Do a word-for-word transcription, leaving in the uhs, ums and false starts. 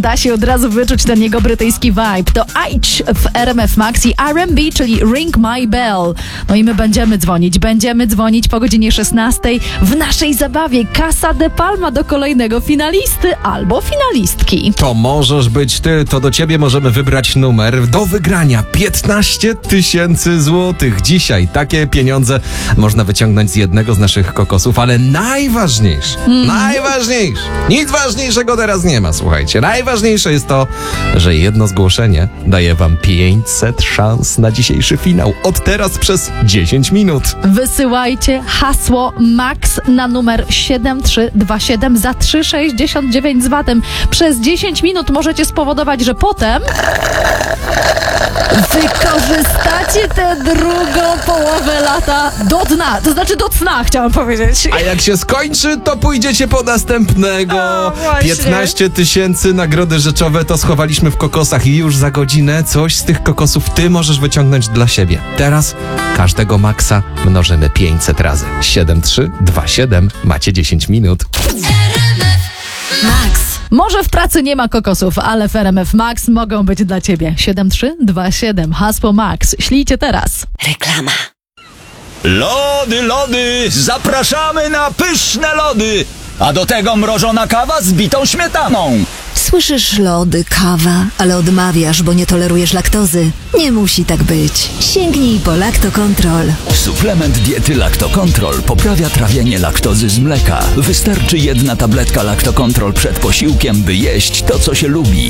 da się od razu wyczuć ten jego brytyjski vibe. To Aitch w R M F Max i R and B, czyli Ring My Bell. No i my będziemy dzwonić, będziemy dzwonić po godzinie szesnastej w naszej zabawie Casa de Palma do kolejnego finalisty albo finalistki. To możesz być ty, to do ciebie możemy wybrać numer do wygrania piętnaście tysięcy złotych. Dzisiaj takie pieniądze można wyciągnąć z jednego z naszych kokosów, ale najważniejsze, mm. najważniejsze, nic ważniejszego teraz nie ma, słuchajcie. Najważniejsze jest to, że jedno zgłoszenie daje wam pięćset szans na dzisiejszy finał. Od teraz przez dziesięć minut. Wysyłajcie hasło MAX na numer siedem trzy dwa siedem za trzy sześćdziesiąt dziewięć z vatem. Przez dziesięć minut możecie spowodować, że potem wykorzystacie tę drugą połowę lata do dna. To znaczy do cna, chciałam powiedzieć. A jak się skończy, to pójdziecie po następnego. O, piętnaście tysięcy nagrody rzeczowe to schowaliśmy w kokosach i już za godzinę coś z tych kokosów ty możesz wyciągnąć dla siebie. Teraz każdego maksa mnożymy pięćset razy. siedem trzy dwa siedem macie dziesięć minut. Max. Może w pracy nie ma kokosów, ale w R M F Max mogą być dla ciebie. siedem trzy dwa siedem, hasło Max. Ślijcie teraz. Reklama. Lody, lody! Zapraszamy na pyszne lody! A do tego mrożona kawa z bitą śmietaną. Słyszysz lody, kawa, ale odmawiasz, bo nie tolerujesz laktozy. Nie musi tak być. Sięgnij po Laktokontrol. Suplement diety Laktokontrol poprawia trawienie laktozy z mleka. Wystarczy jedna tabletka Laktokontrol przed posiłkiem, by jeść to, co się lubi.